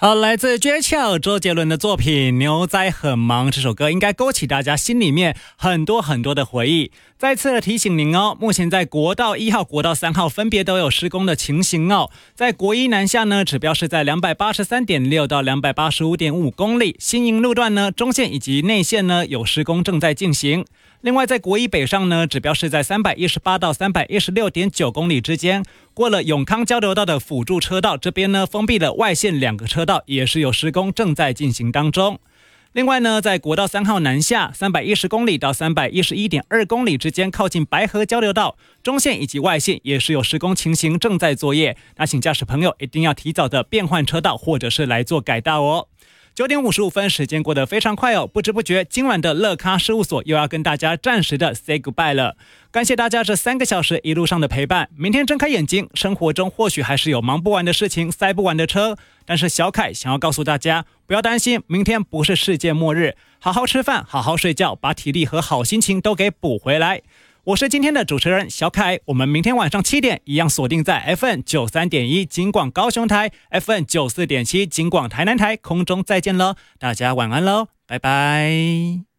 好，来自诀窍周杰伦的作品《牛仔很忙》，这首歌应该勾起大家心里面很多的回忆。再次提醒您哦，目前在国道1号、国道3号分别都有施工的情形哦。在国一南下呢，指标是在 283.6 到 285.5 公里，新营路段呢，中线以及内线呢有施工正在进行。另外在国一北上呢，指标是在318到 316.9 公里之间，过了永康交流道的辅助车道，这边呢封闭了外线2个车道，也是有施工正在进行当中。另外呢，在国道3号南下310公里到 311.2 公里之间，靠近白河交流道，中线以及外线也是有施工情形正在作业，那请驾驶朋友一定要提早的变换车道或者是来做改道哦。9点55分，时间过得非常快哦，不知不觉今晚的乐咖事务所又要跟大家暂时的 say goodbye 了。感谢大家这3个小时一路上的陪伴，明天睁开眼睛，生活中或许还是有忙不完的事情，塞不完的车，但是小凯想要告诉大家，不要担心，明天不是世界末日，好好吃饭，好好睡觉，把体力和好心情都给补回来。我是今天的主持人小凯，我们明天晚上7点一样锁定在 FM93.1 金广高雄台， FM94.7 金广台南台，空中再见咯，大家晚安咯，拜拜。